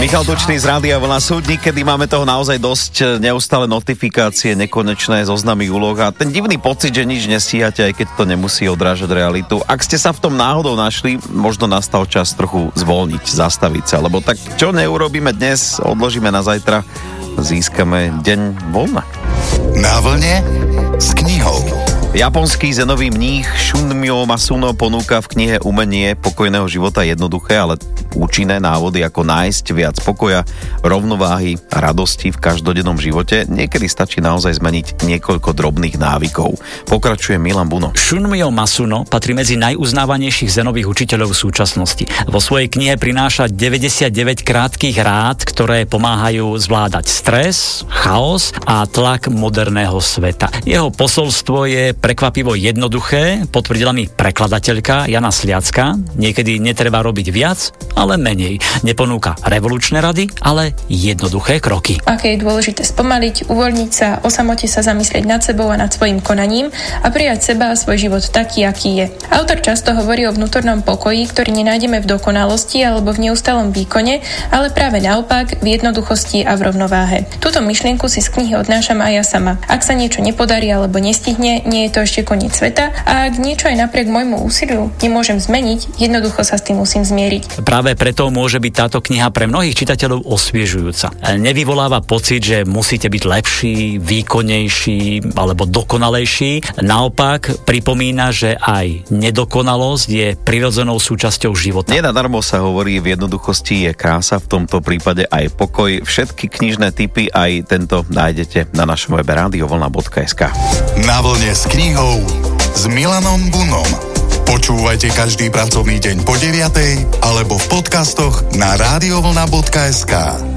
Michal Tučný z Rádia Vlna. Sú dni, kedy máme toho naozaj dosť, neustále notifikácie, nekonečné zoznamy úloh a ten divný pocit, že nič nestíhate, aj keď to nemusí odrážať realitu. Ak ste sa v tom náhodou našli, možno nastal čas trochu zvolniť, zastaviť sa, lebo tak čo neurobíme dnes, odložíme na zajtra, získame deň voľna. Na vlne s knihou. Japonský zenový mních Shunmyo Masuno ponúka v knihe Umenie pokojného života jednoduché, ale účinné návody, ako nájsť viac pokoja, rovnováhy a radosti v každodennom živote. Niekedy stačí naozaj zmeniť niekoľko drobných návykov. Pokračuje Milan Buno. Shunmyo Masuno patrí medzi najuznávanejších zenových učiteľov v súčasnosti. Vo svojej knihe prináša 99 krátkych rád, ktoré pomáhajú zvládať stres, chaos a tlak moderného sveta. Jeho posolstvo je prekvapivo jednoduché, potvrdila mi prekladateľka Jana Sliacka. Niekedy netreba robiť viac, ale menej. Neponúka revolučné rady, ale jednoduché kroky. Aké je dôležité spomaliť, uvoľniť sa, o samote sa zamyslieť nad sebou a nad svojím konaním a prijať seba a svoj život taký, aký je. Autor často hovorí o vnútornom pokoji, ktorý nenájdeme v dokonalosti alebo v neustálom výkone, ale práve naopak v jednoduchosti a v rovnováhe. Túto myšlienku si z knihy odnášam aj ja sama. Ak sa niečo nepodarí alebo nestihne, nie je to ešte koniec sveta a ak niečo aj napriek môjmu úsiliu nemôžem zmeniť, jednoducho sa s tým musím zmieriť. Práve preto môže byť táto kniha pre mnohých čitateľov osviežujúca. Nevyvoláva pocit, že musíte byť lepší, výkonnejší alebo dokonalejší. Naopak pripomína, že aj nedokonalosť je prirodzenou súčasťou života. Nenadarmo sa hovorí, v jednoduchosti je krása, v tomto prípade aj pokoj. Všetky knižné tipy aj tento nájdete na našom webe radiovlna.sk. Na vlne s knihou s Milanom Bunom. Počúvajte každý pracovný deň po 9:00 alebo v podcastoch na radiovlna.sk.